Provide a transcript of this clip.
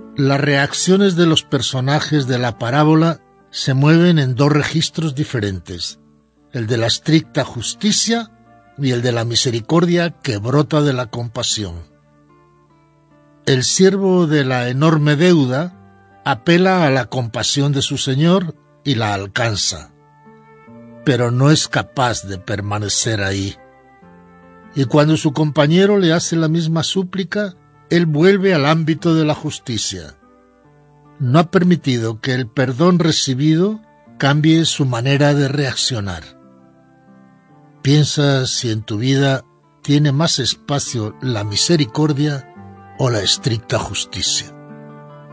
Las reacciones de los personajes de la parábola se mueven en dos registros diferentes, el de la estricta justicia y el de la misericordia que brota de la compasión. El siervo de la enorme deuda apela a la compasión de su señor y la alcanza, pero no es capaz de permanecer ahí. Y cuando su compañero le hace la misma súplica, él vuelve al ámbito de la justicia. No ha permitido que el perdón recibido cambie su manera de reaccionar. Piensa si en tu vida tiene más espacio la misericordia o la estricta justicia.